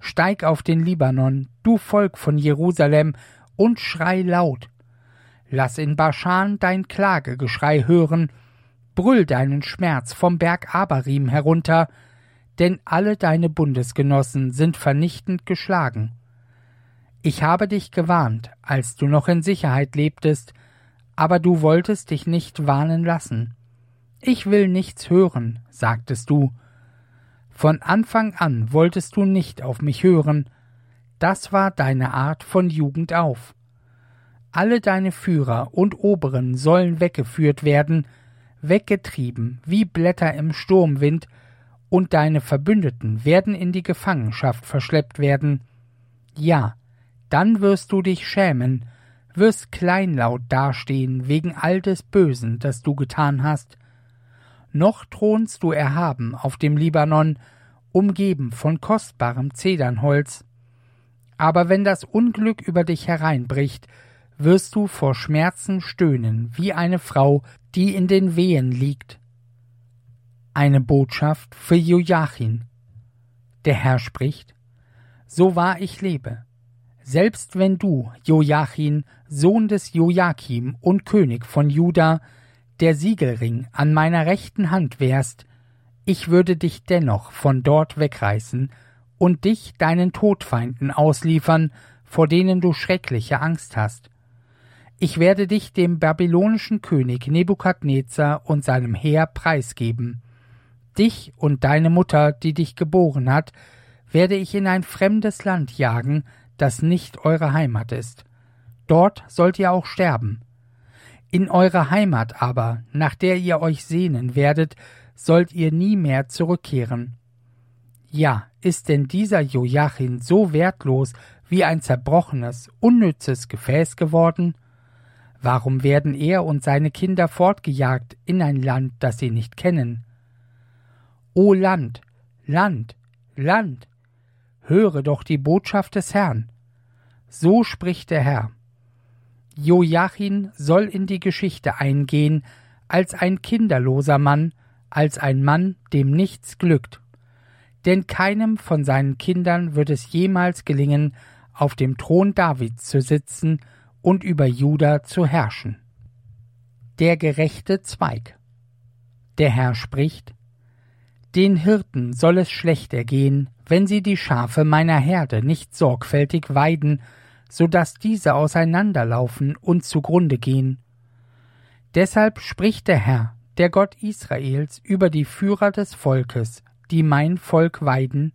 Steig auf den Libanon, du Volk von Jerusalem, und schrei laut. Lass in Baschan dein Klagegeschrei hören, brüll deinen Schmerz vom Berg Abarim herunter, denn alle deine Bundesgenossen sind vernichtend geschlagen. Ich habe dich gewarnt, als du noch in Sicherheit lebtest, aber du wolltest dich nicht warnen lassen. Ich will nichts hören, sagtest du. Von Anfang an wolltest du nicht auf mich hören, das war deine Art von Jugend auf. Alle deine Führer und Oberen sollen weggeführt werden, weggetrieben wie Blätter im Sturmwind, und deine Verbündeten werden in die Gefangenschaft verschleppt werden. Ja, dann wirst du dich schämen, wirst kleinlaut dastehen wegen all des Bösen, das du getan hast. Noch thronst du erhaben auf dem Libanon, umgeben von kostbarem Zedernholz. Aber wenn das Unglück über dich hereinbricht, wirst du vor Schmerzen stöhnen wie eine Frau, die in den Wehen liegt. Eine Botschaft für Joachim. Der Herr spricht: So wahr ich lebe, selbst wenn du, Joachim, Sohn des Joachim und König von Juda, der Siegelring an meiner rechten Hand wärst, ich würde dich dennoch von dort wegreißen und dich deinen Todfeinden ausliefern, vor denen du schreckliche Angst hast. Ich werde dich dem babylonischen König Nebukadnezar und seinem Heer preisgeben. Dich und deine Mutter, die dich geboren hat, werde ich in ein fremdes Land jagen, das nicht eure Heimat ist. Dort sollt ihr auch sterben. In eure Heimat aber, nach der ihr euch sehnen werdet, sollt ihr nie mehr zurückkehren. Ja, ist denn dieser Joachim so wertlos wie ein zerbrochenes, unnützes Gefäß geworden? Warum werden er und seine Kinder fortgejagt in ein Land, das sie nicht kennen? O Land, Land, Land, höre doch die Botschaft des Herrn. So spricht der Herr. Joachim soll in die Geschichte eingehen als ein kinderloser Mann, als ein Mann, dem nichts glückt. Denn keinem von seinen Kindern wird es jemals gelingen, auf dem Thron Davids zu sitzen und über Juda zu herrschen. Der gerechte Zweig. Der Herr spricht: Den Hirten soll es schlecht ergehen, wenn sie die Schafe meiner Herde nicht sorgfältig weiden, so daß diese auseinanderlaufen und zugrunde gehen. Deshalb spricht der Herr, der Gott Israels, über die Führer des Volkes, die mein Volk weiden: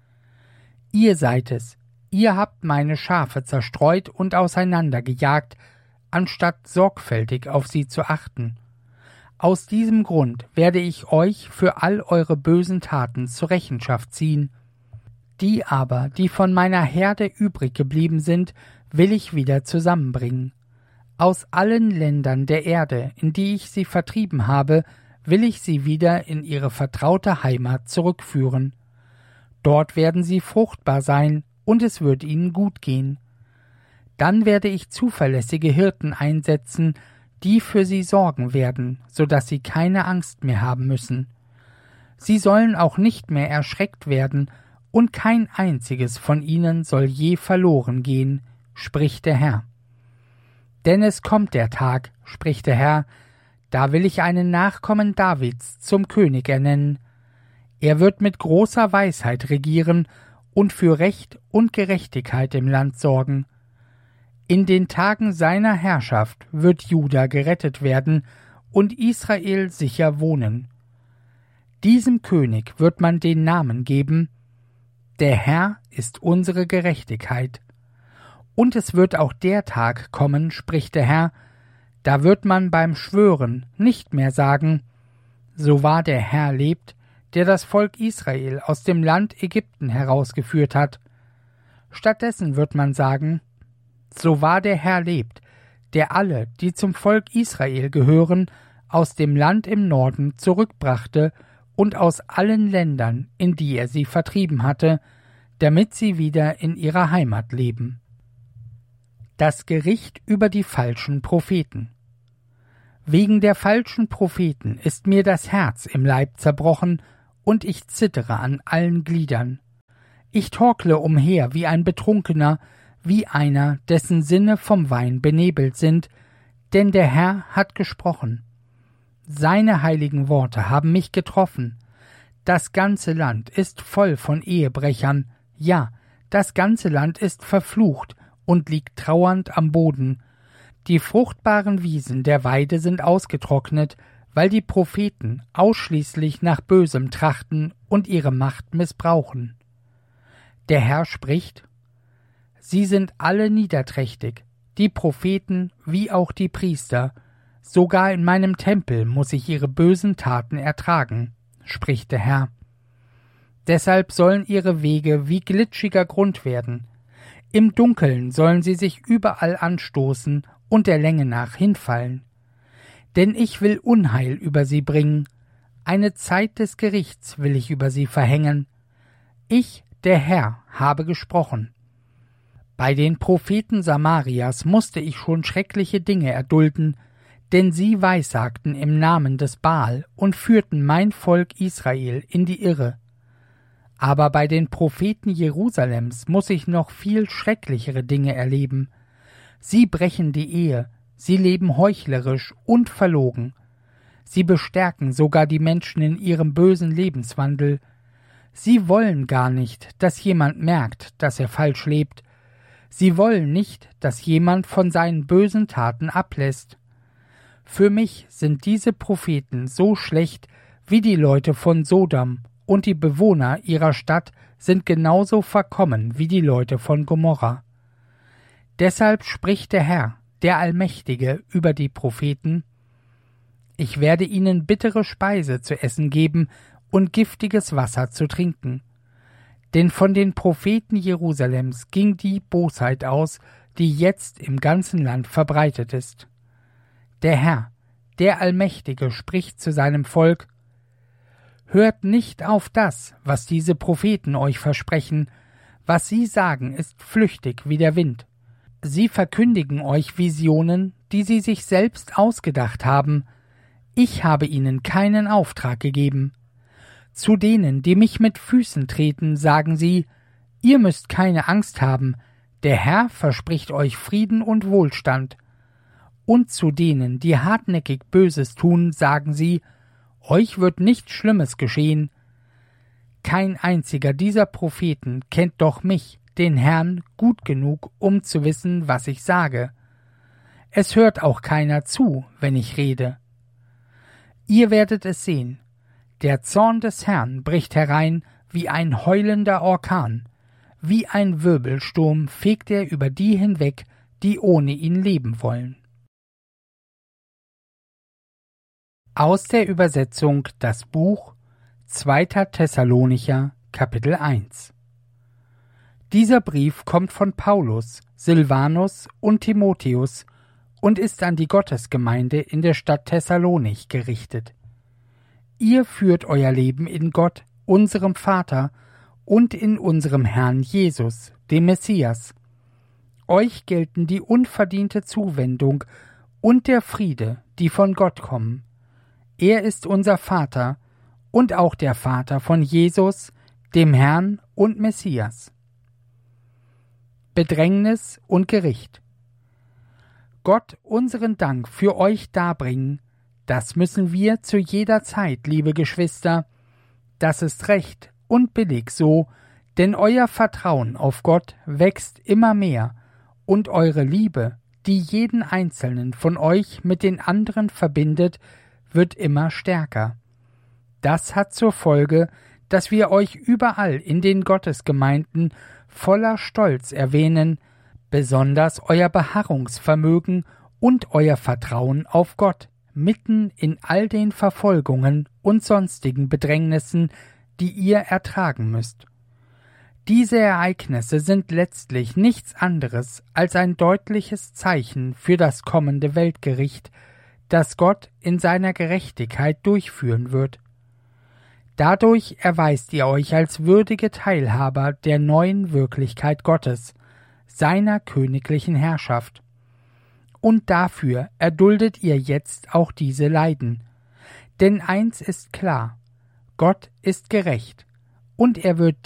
Ihr seid es, ihr habt meine Schafe zerstreut und auseinandergejagt, anstatt sorgfältig auf sie zu achten. Aus diesem Grund werde ich euch für all eure bösen Taten zur Rechenschaft ziehen. Die aber, die von meiner Herde übrig geblieben sind, will ich wieder zusammenbringen. Aus allen Ländern der Erde, in die ich sie vertrieben habe, will ich sie wieder in ihre vertraute Heimat zurückführen. Dort werden sie fruchtbar sein, und es wird ihnen gut gehen. Dann werde ich zuverlässige Hirten einsetzen, die für sie sorgen werden, so dass sie keine Angst mehr haben müssen. Sie sollen auch nicht mehr erschreckt werden, und kein einziges von ihnen soll je verloren gehen, spricht der Herr. Denn es kommt der Tag, spricht der Herr, da will ich einen Nachkommen Davids zum König ernennen. Er wird mit großer Weisheit regieren und für Recht und Gerechtigkeit im Land sorgen. In den Tagen seiner Herrschaft wird Juda gerettet werden und Israel sicher wohnen. Diesem König wird man den Namen geben: Der Herr ist unsere Gerechtigkeit. Und es wird auch der Tag kommen, spricht der Herr, da wird man beim Schwören nicht mehr sagen: So wahr der Herr lebt, der das Volk Israel aus dem Land Ägypten herausgeführt hat. Stattdessen wird man sagen: So wahr der Herr lebt, der alle, die zum Volk Israel gehören, aus dem Land im Norden zurückbrachte und aus allen Ländern, in die er sie vertrieben hatte, damit sie wieder in ihrer Heimat leben. Das Gericht über die falschen Propheten. Wegen der falschen Propheten ist mir das Herz im Leib zerbrochen, und ich zittere an allen Gliedern. Ich torkle umher wie ein Betrunkener, wie einer, dessen Sinne vom Wein benebelt sind, denn der Herr hat gesprochen. Seine heiligen Worte haben mich getroffen. Das ganze Land ist voll von Ehebrechern, ja, das ganze Land ist verflucht und liegt trauernd am Boden. Die fruchtbaren Wiesen der Weide sind ausgetrocknet, weil die Propheten ausschließlich nach Bösem trachten und ihre Macht missbrauchen. Der Herr spricht: Sie sind alle niederträchtig, die Propheten wie auch die Priester, sogar in meinem Tempel muß ich ihre bösen Taten ertragen, spricht der Herr. Deshalb sollen ihre Wege wie glitschiger Grund werden. Im Dunkeln sollen sie sich überall anstoßen und der Länge nach hinfallen. Denn ich will Unheil über sie bringen, eine Zeit des Gerichts will ich über sie verhängen. Ich, der Herr, habe gesprochen. Bei den Propheten Samarias musste ich schon schreckliche Dinge erdulden, denn sie weissagten im Namen des Baal und führten mein Volk Israel in die Irre. Aber bei den Propheten Jerusalems muß ich noch viel schrecklichere Dinge erleben. Sie brechen die Ehe, sie leben heuchlerisch und verlogen. Sie bestärken sogar die Menschen in ihrem bösen Lebenswandel. Sie wollen gar nicht, dass jemand merkt, dass er falsch lebt. Sie wollen nicht, dass jemand von seinen bösen Taten ablässt. Für mich sind diese Propheten so schlecht wie die Leute von Sodom, und die Bewohner ihrer Stadt sind genauso verkommen wie die Leute von Gomorra. Deshalb spricht der Herr, der Allmächtige, über die Propheten: Ich werde ihnen bittere Speise zu essen geben und giftiges Wasser zu trinken. Denn von den Propheten Jerusalems ging die Bosheit aus, die jetzt im ganzen Land verbreitet ist. Der Herr, der Allmächtige, spricht zu seinem Volk: Hört nicht auf das, was diese Propheten euch versprechen. Was sie sagen, ist flüchtig wie der Wind. Sie verkündigen euch Visionen, die sie sich selbst ausgedacht haben. Ich habe ihnen keinen Auftrag gegeben. Zu denen, die mich mit Füßen treten, sagen sie: Ihr müsst keine Angst haben, der Herr verspricht euch Frieden und Wohlstand. Und zu denen, die hartnäckig Böses tun, sagen sie: Euch wird nichts Schlimmes geschehen. Kein einziger dieser Propheten kennt doch mich, den Herrn, gut genug, um zu wissen, was ich sage. Es hört auch keiner zu, wenn ich rede. Ihr werdet es sehen. Der Zorn des Herrn bricht herein wie ein heulender Orkan. Wie ein Wirbelsturm fegt er über die hinweg, die ohne ihn leben wollen. Aus der Übersetzung das Buch 2. Thessalonicher, Kapitel 1. Dieser Brief kommt von Paulus, Silvanus und Timotheus und ist an die Gottesgemeinde in der Stadt Thessalonich gerichtet. Ihr führt euer Leben in Gott, unserem Vater, und in unserem Herrn Jesus, dem Messias. Euch gelten die unverdiente Zuwendung und der Friede, die von Gott kommen. Er ist unser Vater und auch der Vater von Jesus, dem Herrn und Messias. Bedrängnis und Gericht. Gott unseren Dank für euch darbringen, das müssen wir zu jeder Zeit, liebe Geschwister. Das ist recht und billig so, denn euer Vertrauen auf Gott wächst immer mehr und eure Liebe, die jeden einzelnen von euch mit den anderen verbindet, wird immer stärker. Das hat zur Folge, dass wir euch überall in den Gottesgemeinden voller Stolz erwähnen, besonders euer Beharrungsvermögen und euer Vertrauen auf Gott, mitten in all den Verfolgungen und sonstigen Bedrängnissen, die ihr ertragen müsst. Diese Ereignisse sind letztlich nichts anderes als ein deutliches Zeichen für das kommende Weltgericht, das Gott in seiner Gerechtigkeit durchführen wird. Dadurch erweist ihr euch als würdige Teilhaber der neuen Wirklichkeit Gottes, seiner königlichen Herrschaft. Und dafür erduldet ihr jetzt auch diese Leiden. Denn eins ist klar: Gott ist gerecht, und er wird die,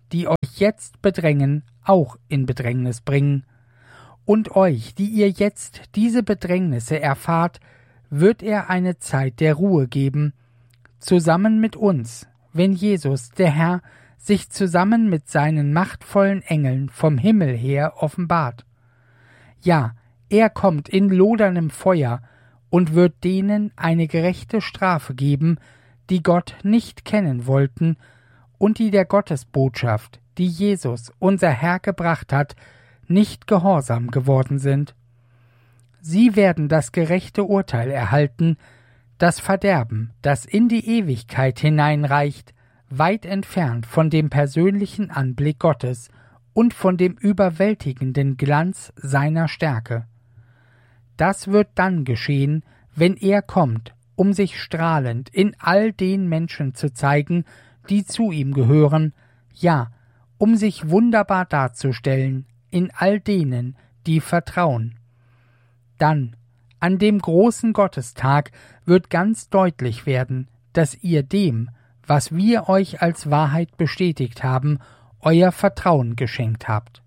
die euch jetzt bedrängen, auch in Bedrängnis bringen. Und euch, die ihr jetzt diese Bedrängnisse erfahrt, wird er eine Zeit der Ruhe geben, zusammen mit uns, wenn Jesus, der Herr, sich zusammen mit seinen machtvollen Engeln vom Himmel her offenbart. Ja, er kommt in loderndem Feuer und wird denen eine gerechte Strafe geben, die Gott nicht kennen wollten und die der Gottesbotschaft, die Jesus, unser Herr, gebracht hat, nicht gehorsam geworden sind. Sie werden das gerechte Urteil erhalten, das Verderben, das in die Ewigkeit hineinreicht, weit entfernt von dem persönlichen Anblick Gottes und von dem überwältigenden Glanz seiner Stärke. Das wird dann geschehen, wenn er kommt, um sich strahlend in all den Menschen zu zeigen, die zu ihm gehören, ja, um sich wunderbar darzustellen in all denen, die vertrauen. Dann, an dem großen Gottestag, wird ganz deutlich werden, dass ihr dem, was wir euch als Wahrheit bestätigt haben, euer Vertrauen geschenkt habt.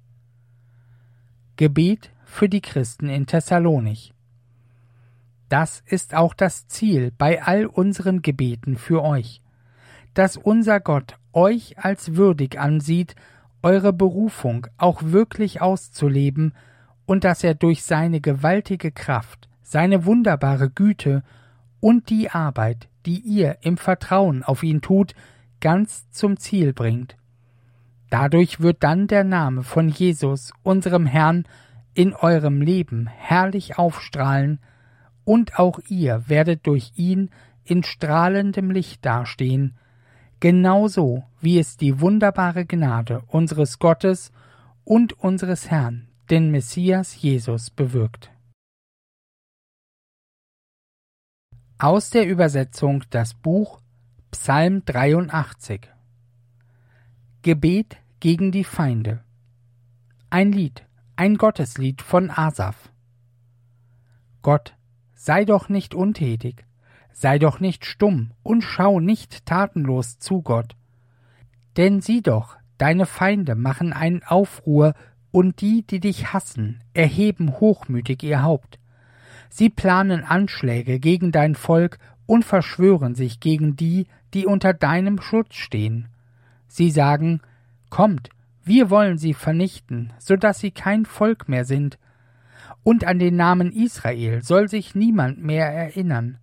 Gebet für die Christen in Thessalonich. Das ist auch das Ziel bei all unseren Gebeten für euch, dass unser Gott euch als würdig ansieht, eure Berufung auch wirklich auszuleben und dass er durch seine gewaltige Kraft, seine wunderbare Güte und die Arbeit, die ihr im Vertrauen auf ihn tut, ganz zum Ziel bringt. Dadurch wird dann der Name von Jesus, unserem Herrn, in eurem Leben herrlich aufstrahlen, und auch ihr werdet durch ihn in strahlendem Licht dastehen, genauso wie es die wunderbare Gnade unseres Gottes und unseres Herrn, den Messias Jesus, bewirkt. Aus der Übersetzung das Buch Psalm 83. Gebet gegen die Feinde. Ein Lied, ein Gotteslied von Asaf. Gott, sei doch nicht untätig, sei doch nicht stumm und schau nicht tatenlos zu, Gott. Denn sieh doch, deine Feinde machen einen Aufruhr, und die dich hassen, erheben hochmütig ihr Haupt. Sie planen Anschläge gegen dein Volk und verschwören sich gegen die, die unter deinem Schutz stehen. Sie sagen, kommt, wir wollen sie vernichten, so dass sie kein Volk mehr sind. Und an den Namen Israel soll sich niemand mehr erinnern.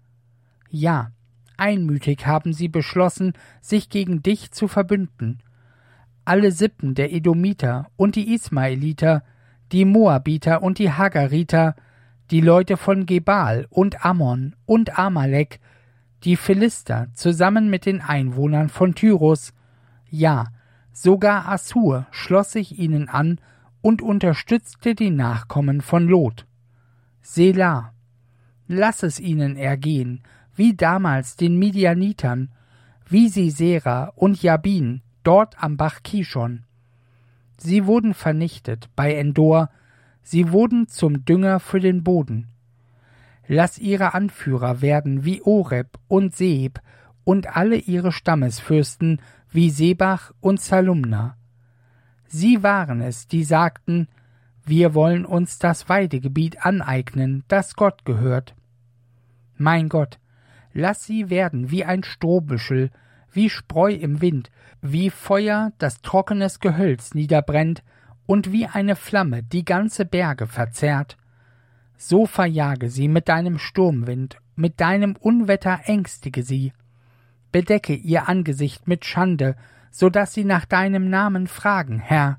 Ja, einmütig haben sie beschlossen, sich gegen dich zu verbünden. Alle Sippen der Edomiter und die Ismaeliter, die Moabiter und die Hagariter, die Leute von Gebal und Ammon und Amalek, die Philister zusammen mit den Einwohnern von Tyrus, ja, sogar Assur schloss sich ihnen an und unterstützte die Nachkommen von Lot. Selah, lass es ihnen ergehen, wie damals den Midianitern, wie Sisera und Jabin, dort am Bach Kishon. Sie wurden vernichtet bei Endor, sie wurden zum Dünger für den Boden. Lass ihre Anführer werden wie Oreb und Seeb und alle ihre Stammesfürsten wie Sebach und Salumna. Sie waren es, die sagten, wir wollen uns das Weidegebiet aneignen, das Gott gehört. Mein Gott, lass sie werden wie ein Strohbüschel, wie Spreu im Wind, wie Feuer, das trockenes Gehölz niederbrennt und wie eine Flamme die ganze Berge verzehrt. So verjage sie mit deinem Sturmwind, mit deinem Unwetter ängstige sie. Bedecke ihr Angesicht mit Schande, so dass sie nach deinem Namen fragen, Herr.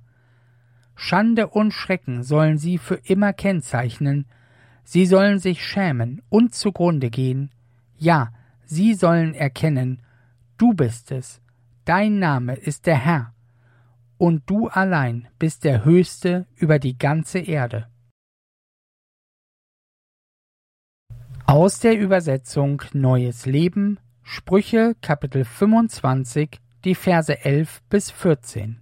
Schande und Schrecken sollen sie für immer kennzeichnen. Sie sollen sich schämen und zugrunde gehen. Ja, sie sollen erkennen, du bist es, dein Name ist der Herr, und du allein bist der Höchste über die ganze Erde. Aus der Übersetzung Neues Leben, Sprüche, Kapitel 25, die Verse 11 bis 14.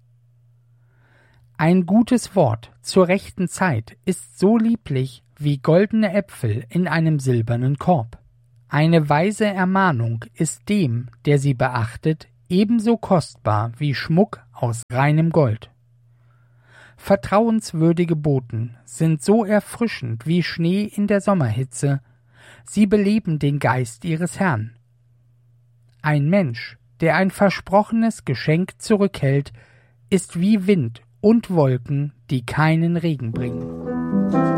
Ein gutes Wort zur rechten Zeit ist so lieblich wie goldene Äpfel in einem silbernen Korb. Eine weise Ermahnung ist dem, der sie beachtet, ebenso kostbar wie Schmuck aus reinem Gold. Vertrauenswürdige Boten sind so erfrischend wie Schnee in der Sommerhitze, sie beleben den Geist ihres Herrn. Ein Mensch, der ein versprochenes Geschenk zurückhält, ist wie Wind und Wolken, die keinen Regen bringen.